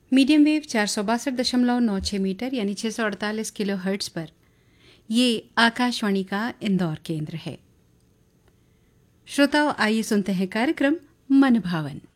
Medium wave 462.96 metre यानी 648 kilo hertz पर ये आकाशवाणी का इंदौर केंद्र है। श्रोताओं, आइए सुनते हैं कार्यक्रम मन भावन।